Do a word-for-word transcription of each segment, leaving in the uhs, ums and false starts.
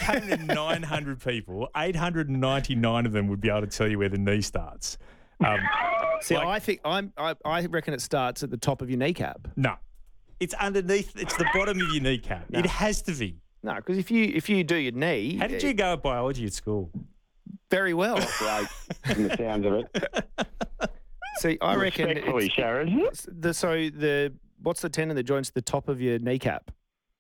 came to nine hundred people, eight hundred ninety-nine of them would be able to tell you where the knee starts. Um, See, like- I think I'm. I, I reckon it starts at the top of your kneecap. No. It's underneath. It's the bottom of your kneecap. No. It has to be. No, because if you if you do your knee, How did you go at biology at school? very well. Great, from the sounds of it. See, I reckon Respectfully, it's- Sharon. it's the so the what's the tendon that joins the top of your kneecap?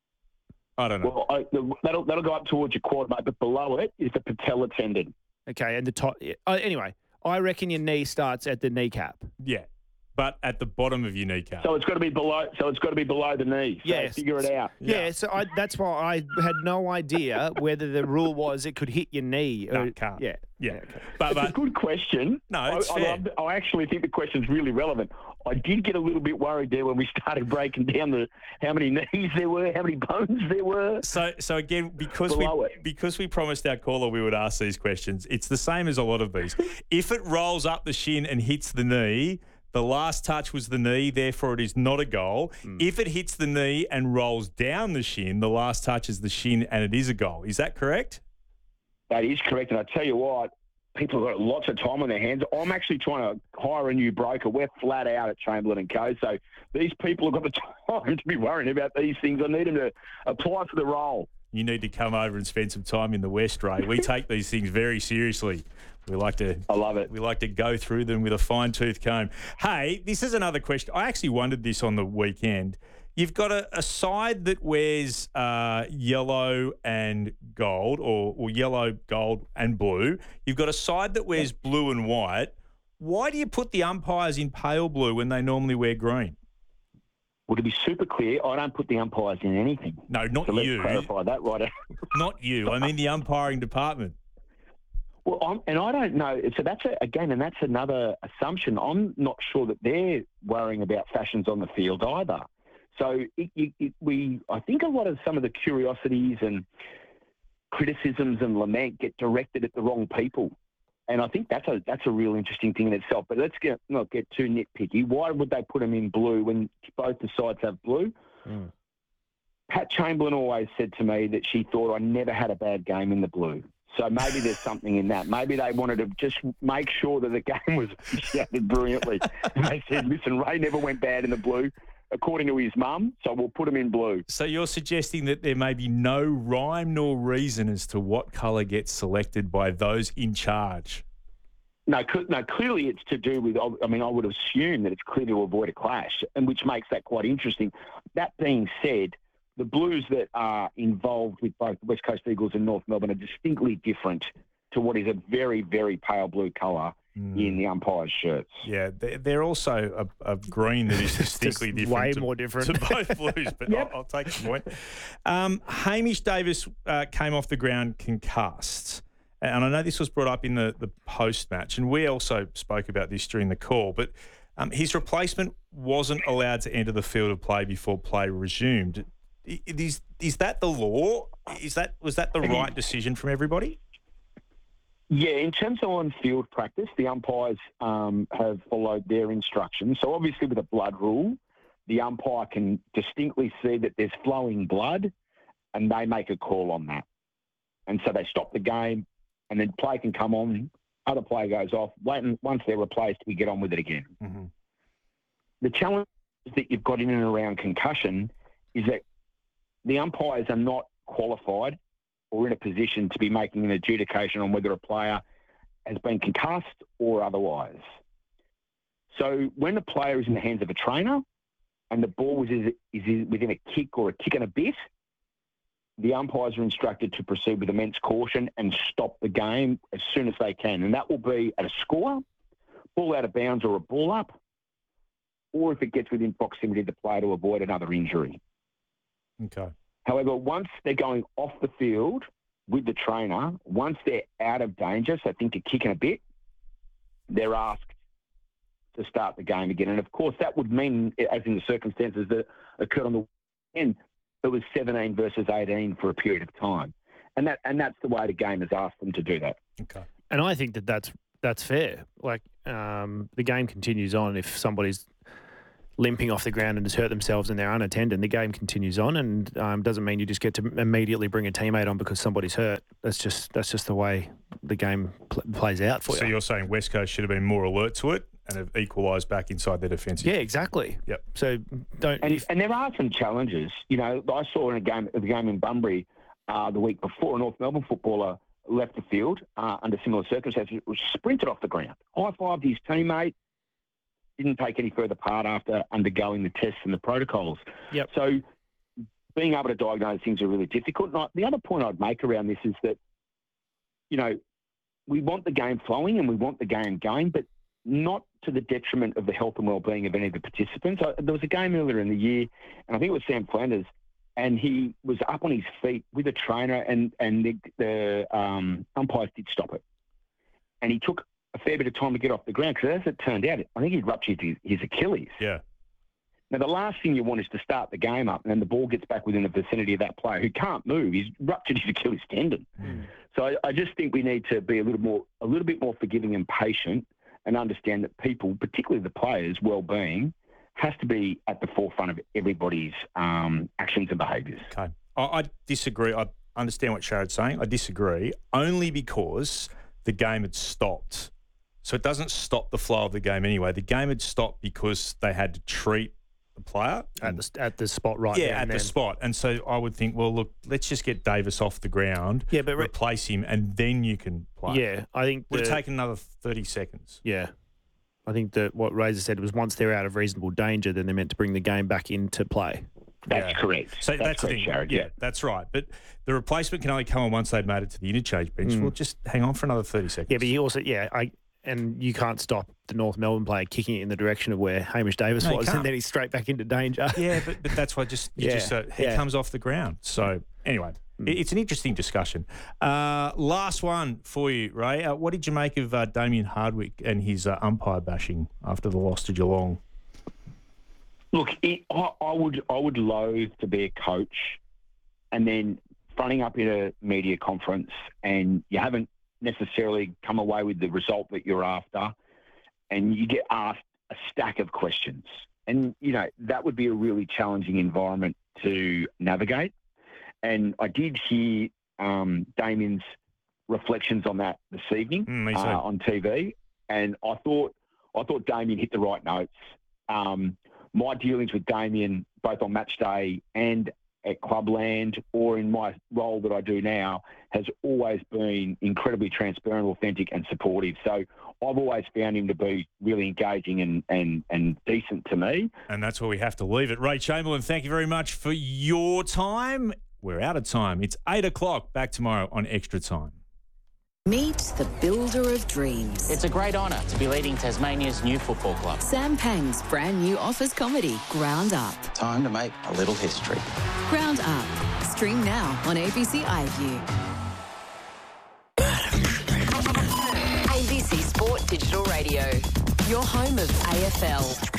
I don't know. Well, I, the, that'll that'll go up towards your quad, mate, but below it is the patella tendon. Okay, and the top. yeah. Uh, anyway, I reckon your knee starts at the kneecap. Yeah. But at the bottom of your kneecap. So it's got to be below. So it's got to be below the knee. So Yes. figure it out. Yeah, Yeah. so I, that's why I had no idea whether the rule was it could hit your knee. No, or, it can't. Yeah. Yeah. okay. But, It's a but good question. No, I, it's I, fair. love- I actually think the question's really relevant. I did get a little bit worried there when we started breaking down the how many knees there were, how many bones there were. So, so again, because Below we it. because we promised our caller we would ask these questions, it's the same as a lot of these. If it rolls up the shin and hits the knee, the last touch was the knee, therefore it is not a goal. Hmm. If it hits the knee and rolls down the shin, the last touch is the shin and it is a goal. Is that correct? That is correct. And I tell you what, people have got lots of time on their hands. I'm actually trying to hire a new broker. We're flat out at Chamberlain and Co. So these people have got the time to be worrying about these things. I need them to apply for the role. You need to come over and spend some time in the West, Ray. We take these things very seriously. We like to I love it. We like to go through them with a fine-tooth comb. Hey, this is another question. I actually wondered this on the weekend. You've got a, a side that wears uh, yellow and gold, or, or yellow, gold, and blue. You've got a side that wears blue and white. Why do you put the umpires in pale blue when they normally wear green? Well, to be super clear, I don't put the umpires in anything. No, not So let's you. clarify that right out. Not you. I mean the umpiring department. Well, I'm, and I don't know. So that's a, again, and that's another assumption. I'm not sure that they're worrying about fashions on the field either. So it, it, it, we, I think a lot of some of the curiosities and criticisms and lament get directed at the wrong people, and I think that's a that's a real interesting thing in itself. But let's get not get too nitpicky. Why would they put them in blue when both the sides have blue? Mm. Pat Chamberlain always said to me that she thought I never had a bad game in the blue. So maybe there's something in that. Maybe they wanted to just make sure that the game was officiated brilliantly. And they said, listen, Ray never went bad in the blue, according to his mum, so we'll put him in blue. So you're suggesting that there may be no rhyme nor reason as to what colour gets selected by those in charge? No, cl- no, clearly it's to do with, I mean, I would assume that it's clear to avoid a clash, and which makes that quite interesting. That being said, the blues that are involved with both West Coast Eagles and North Melbourne are distinctly different to what is a very, very pale blue colour Mm. in the umpires' shirts. Yeah, they're, they're also a, a green that is distinctly Just different. way to, more different. to both blues, but Yep. I'll, I'll take the point. Um, Hamish Davis uh, came off the ground concussed. And I know this was brought up in the, the post-match, and we also spoke about this during the call, but um, his replacement wasn't allowed to enter the field of play before play resumed. I- Is, is that the law? Is that Was that the right decision from everybody? Yeah, in terms of on-field practice, the umpires um, have followed their instructions. So obviously with a blood rule, the umpire can distinctly see that there's flowing blood and they make a call on that. And so they stop the game and then play can come on, other player goes off. Wait, and once they're replaced, we get on with it again. Mm-hmm. The challenge that you've got in and around concussion is that the umpires are not qualified or in a position to be making an adjudication on whether a player has been concussed or otherwise. So when the player is in the hands of a trainer and the ball is, is within a kick or a kick and a bit, the umpires are instructed to proceed with immense caution and stop the game as soon as they can. And that will be at a score, ball out of bounds or a ball up, or if it gets within proximity of the player to avoid another injury. Okay. However, once they're going off the field with the trainer, once they're out of danger, so think a kick and a bit, they're asked to start the game again. And, of course, that would mean, as in the circumstances that occurred on the weekend, it was seventeen versus eighteen for a period of time. And that and that's the way the game has asked them to do that. Okay. And I think that that's that's fair. Like um, the game continues on if somebody's limping off the ground and has hurt themselves and they're unattended, the game continues on, and um, doesn't mean you just get to immediately bring a teammate on because somebody's hurt. That's just that's just the way the game pl- plays out for so you. you're saying West Coast should have been more alert to it and have equalised back inside their defensive. Yeah, exactly. Yep. So don't. And, if, and there are some challenges. You know, I saw in a game, the game in Bunbury uh, the week before, a North Melbourne footballer left the field uh, under similar circumstances, was sprinted off the ground, high-fived his teammate, didn't take any further part after undergoing the tests and the protocols. Yep. So being able to diagnose things are really difficult. And I, the other point I'd make around this is that, you know, we want the game flowing and we want the game going, but not to the detriment of the health and well-being of any of the participants. I, there was a game earlier in the year, and I think it was Sam Flanders, and he was up on his feet with a trainer, and, and the, the um, umpires did stop it. And he took a fair bit of time to get off the ground because, as it turned out, I think he'd ruptured his, his Achilles. Yeah. Now, the last thing you want is to start the game up and then the ball gets back within the vicinity of that player who can't move. He's ruptured his Achilles tendon. Mm. So I, I just think we need to be a little more, a little bit more forgiving and patient, and understand that people, particularly the players' well-being, has to be at the forefront of everybody's um, actions and behaviours. Okay. I, I disagree. I understand what Sharon's saying. I disagree only because the game had stopped. So it doesn't stop the flow of the game anyway. The game had stopped because they had to treat the player. At the, at the spot right Yeah, there at and the then. spot. And so I would think, well, look, let's just get Davis off the ground, Yeah, but re- replace him, and then you can play. Yeah, I think Would have the- taken another thirty seconds. Yeah. I think that what Razor said was once they're out of reasonable danger, then they're meant to bring the game back into play. That's Yeah. correct. So that's, that's, the correct, thing. Jared. Yeah, Yeah. that's right. But the replacement can only come on once they've made it to the interchange bench. Mm. Well, just hang on for another thirty seconds. Yeah, but he also, yeah, I and you can't stop the North Melbourne player kicking it in the direction of where Hamish Davis No, you was, can't. and then he's straight back into danger. Yeah, but, but that's why just you Yeah, just uh, he yeah. comes off the ground. So anyway, Mm. it- it's an interesting discussion. Uh, last one for you, Ray. Uh, what did you make of uh, Damien Hardwick and his uh, umpire bashing after the loss to Geelong? Look, it, I, I would I would loathe to be a coach and then fronting up in a media conference and you haven't necessarily come away with the result that you're after, and you get asked a stack of questions. And, you know, that would be a really challenging environment to navigate. And I did hear um, Damien's reflections on that this evening Mm, me too. uh, on T V, and I thought I thought Damien hit the right notes. Um, my dealings with Damien, both on match day and at Clubland or in my role that I do now, has always been incredibly transparent, authentic and supportive. So I've always found him to be really engaging and, and, and decent to me. And that's where we have to leave it. Ray Chamberlain, thank you very much for your time. We're out of time. It's eight o'clock. Back tomorrow on Extra Time. Meet the builder of dreams. It's a great honour to be leading Tasmania's new football club. Sam Pang's brand new office comedy, Ground Up. Time to make a little history. Ground Up. Stream now on A B C iView. A B C Sport Digital Radio. Your home of A F L.